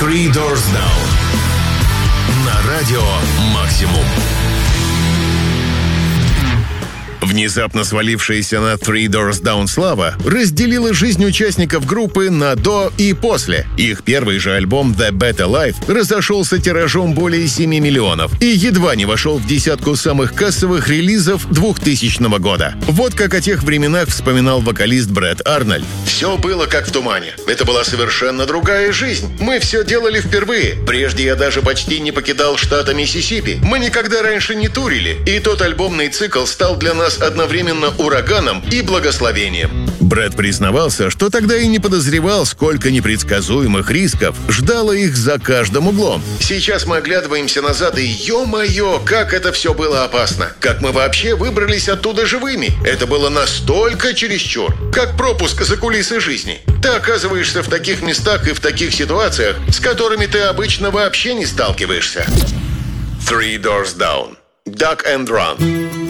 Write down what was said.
Three Doors Down на радио «Максимум». Внезапно свалившаяся на Three Doors Down слава разделила жизнь участников группы на до и после. Их первый же альбом The Better Life разошелся тиражом более 7 миллионов и едва не вошел в десятку самых кассовых релизов 2000 года. Вот как о тех временах вспоминал вокалист Брэд Арнольд. «Все было как в тумане. Это была совершенно другая жизнь. Мы все делали впервые. Прежде я даже почти не покидал штата Миссисипи. Мы никогда раньше не турили. И тот альбомный цикл стал для нас одновременно ураганом и благословением». Брэд признавался, что тогда и не подозревал, сколько непредсказуемых рисков ждало их за каждым углом. «Сейчас мы оглядываемся назад и, ё-моё, как это все было опасно. Как мы вообще выбрались оттуда живыми. Это было настолько чересчур. Как пропуск за кулисы жизни. Ты оказываешься в таких местах и в таких ситуациях, с которыми ты обычно вообще не сталкиваешься». Three Doors Down. Duck and Run.